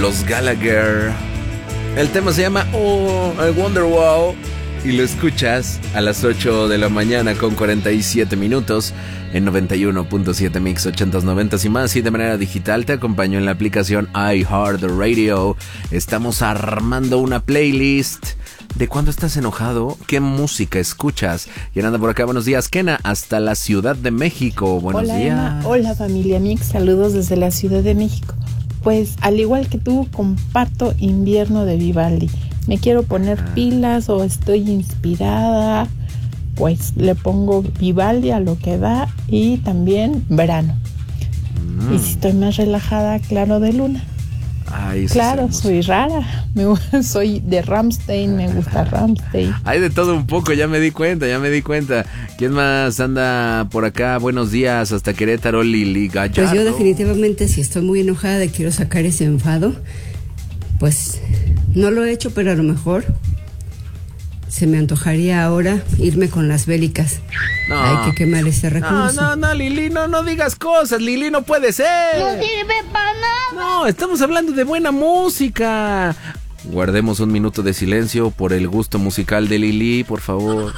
Los Gallagher. El tema se llama Wonderwall y lo escuchas a las 8 de la mañana con 47 minutos en 91.7 Mix 80s, 90s y más, y de manera digital te acompaño en la aplicación iHeartRadio. Estamos armando una playlist de cuando estás enojado, qué música escuchas. Y anda por acá, buenos días, Kena, hasta la Ciudad de México. Buenos días. Emma. Hola familia Mix, saludos desde la Ciudad de México. Pues al igual que tú, comparto Invierno de Vivaldi. Me quiero poner pilas o estoy inspirada, pues le pongo Vivaldi a lo que da, y también Verano. Y si estoy más relajada, Claro de Luna. Ay, claro, soy rara. Soy de Rammstein, me gusta Rammstein. Hay de todo un poco, ya me di cuenta. ¿Quién más anda por acá? Buenos días, hasta Querétaro, Lili Gallardo. Pues yo definitivamente, si estoy muy enojada de quiero sacar ese enfado, pues no lo he hecho, pero a lo mejor se me antojaría ahora irme con las bélicas. No. Hay que quemar ese recurso. No, Lili, no digas cosas, Lili, no puede ser. No sirve para nada. No, estamos hablando de buena música. Guardemos un minuto de silencio por el gusto musical de Lili, por favor.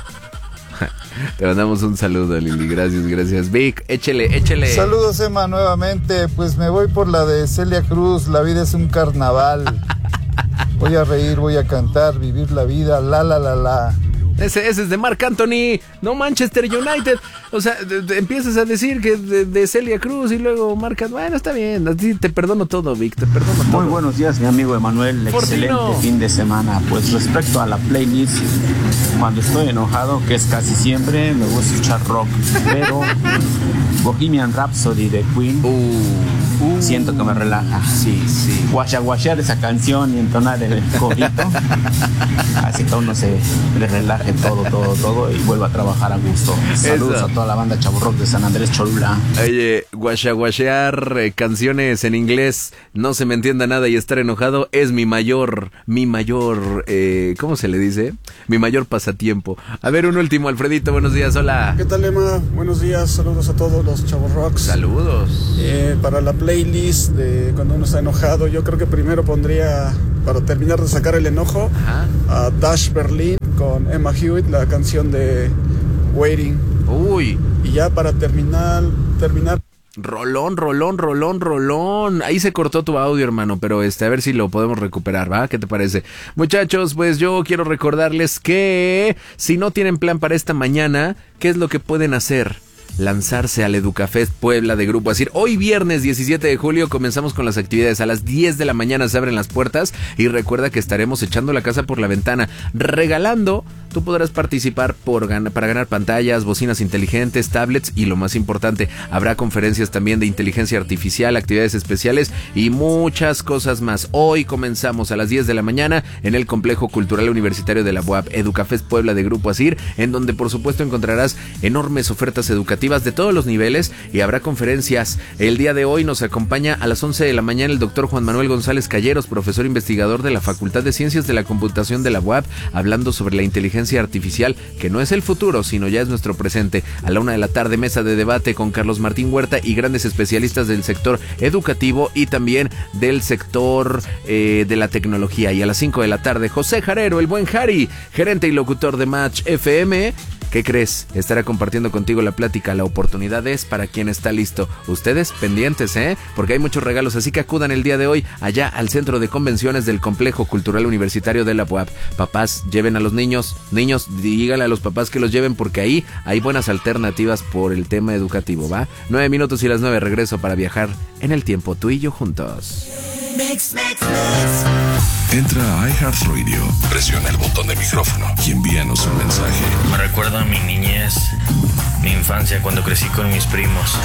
Te mandamos un saludo, Lili, gracias. Vic, échele. Saludos, Emma, nuevamente. Pues me voy por la de Celia Cruz, La vida es un carnaval. Voy a reír, voy a cantar, vivir la vida, la. Ese es de Marc Anthony, no Manchester United. O sea, empiezas a decir que de Celia Cruz y luego Marc. Bueno, está bien, a ti te perdono todo, Vic, te perdono todo. Muy buenos días, mi amigo Emanuel. Excelente fin de semana. Pues respecto a la playlist, cuando estoy enojado, que es casi siempre, me gusta escuchar rock. Pero Bohemian Rhapsody de Queen, siento que me relaja. Sí. Guachaguachear esa canción y entonar el corito hace que uno se le relaje todo y vuelva a trabajar a gusto. Saludos a toda la banda Chavo Rock de San Andrés Cholula. Oye, guachaguachear canciones en inglés, no se me entienda nada y estar enojado es mi mayor, ¿cómo se le dice? Mi mayor pasatiempo. A ver, un último, Alfredito, buenos días, hola. ¿Qué tal, Emma? Buenos días, saludos a todos los Chavo Rocks. Saludos. Para la playlist de cuando uno está enojado, yo creo que primero pondría, para terminar de sacar el enojo, a Dash Berlin con Emma Hewitt, la canción de Waiting. Uy. Y ya para terminar. Rolón. Ahí se cortó tu audio, hermano, pero a ver si lo podemos recuperar, ¿va? ¿Qué te parece? Muchachos, pues yo quiero recordarles que si no tienen plan para esta mañana, ¿qué es lo que pueden hacer? Lanzarse al Educafest Puebla de Grupo Asir. Hoy viernes 17 de julio comenzamos con las actividades. A las 10 de la mañana se abren las puertas y recuerda que estaremos echando la casa por la ventana, regalando. Tú podrás participar para ganar pantallas, bocinas inteligentes, tablets y lo más importante, habrá conferencias también de inteligencia artificial, actividades especiales y muchas cosas más. Hoy comenzamos a las 10 de la mañana en el Complejo Cultural Universitario de la UAP, Educafest Puebla de Grupo Asir, en donde por supuesto encontrarás enormes ofertas educativas de todos los niveles y habrá conferencias. El día de hoy nos acompaña a las 11 de la mañana el doctor Juan Manuel González Calleros, profesor investigador de la Facultad de Ciencias de la Computación de la UAP, hablando sobre la inteligencia artificial, que no es el futuro, sino ya es nuestro presente. A la 1 de la tarde, mesa de debate con Carlos Martín Huerta y grandes especialistas del sector educativo y también del sector de la tecnología. Y a las 5 de la tarde, José Jarero, el buen Jari, gerente y locutor de Match FM. ¿Qué crees? Estará compartiendo contigo la plática. La oportunidad es para quien está listo. Ustedes pendientes, porque hay muchos regalos, así que acudan el día de hoy allá al Centro de Convenciones del Complejo Cultural Universitario de la UAP. Papás, lleven a los niños, díganle a los papás que los lleven porque ahí hay buenas alternativas por el tema educativo, ¿va? 9 minutos y las 9, regreso para viajar en el tiempo, tú y yo juntos. Mix. Entra a iHeartRadio, presiona el botón de micrófono y envíanos un mensaje. Me recuerda a mi niñez, mi infancia cuando crecí con mis primos.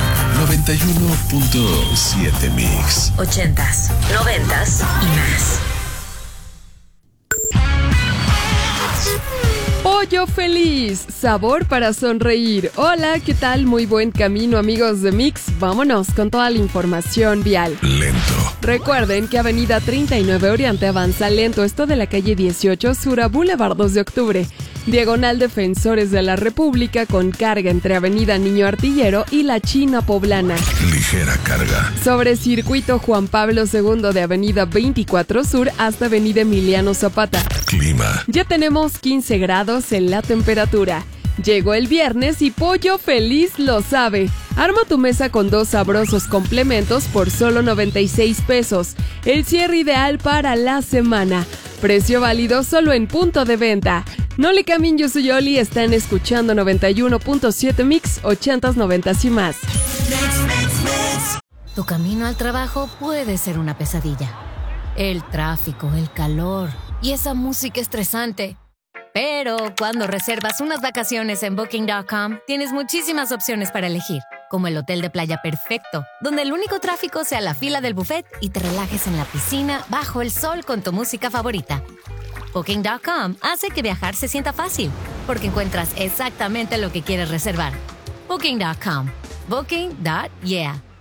91.7 Mix. 80s, 90s y más. Pollo Feliz, sabor para sonreír. Hola, ¿qué tal? Muy buen camino, amigos de Mix. Vámonos con toda la información vial. Lento. Recuerden que Avenida 39 Oriente avanza lento, esto de la calle 18 Sur a Boulevard 2 de Octubre. Diagonal Defensores de la República con carga entre Avenida Niño Artillero y la China Poblana. Ligera carga. Sobre Circuito Juan Pablo II de Avenida 24 Sur hasta Avenida Emiliano Zapata. Clima. Ya tenemos 15 grados en la temperatura. Llegó el viernes y Pollo Feliz lo sabe. Arma tu mesa con 2 sabrosos complementos por solo 96 pesos. El cierre ideal para la semana. Precio válido solo en punto de venta. No le cambien, yo soy Oli, están escuchando 91.7 Mix, 80s, 90s y más. Tu camino al trabajo puede ser una pesadilla. El tráfico, el calor y esa música estresante. Pero cuando reservas unas vacaciones en Booking.com, tienes muchísimas opciones para elegir, como el hotel de playa perfecto, donde el único tráfico sea la fila del buffet y te relajes en la piscina bajo el sol con tu música favorita. Booking.com hace que viajar se sienta fácil, porque encuentras exactamente lo que quieres reservar. Booking.com. Booking.yeah.